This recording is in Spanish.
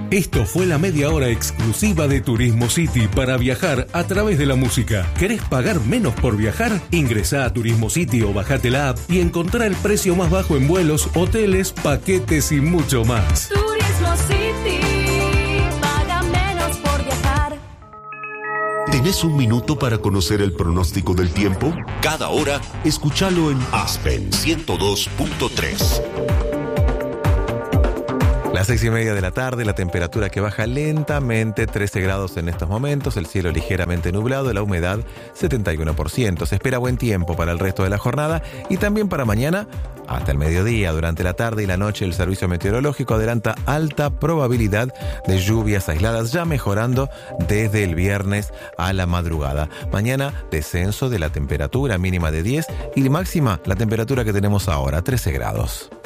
Esto fue la media hora exclusiva de Turismo City para viajar a través de la música. ¿Querés pagar menos por viajar? Ingresá a Turismo City o bajate la app y encontrá el precio más bajo en vuelos, hoteles, paquetes y mucho más. Turismo City, paga menos por viajar. ¿Tenés un minuto para conocer el pronóstico del tiempo? Cada hora, escúchalo en Aspen 102.3. Las 6:30 de la tarde, la temperatura que baja lentamente, 13 grados en estos momentos, el cielo ligeramente nublado, la humedad 71%. Se espera buen tiempo para el resto de la jornada y también para mañana hasta el mediodía. Durante la tarde y la noche el servicio meteorológico adelanta alta probabilidad de lluvias aisladas, ya mejorando desde el viernes a la madrugada. Mañana descenso de la temperatura mínima de 10 y máxima la temperatura que tenemos ahora, 13 grados.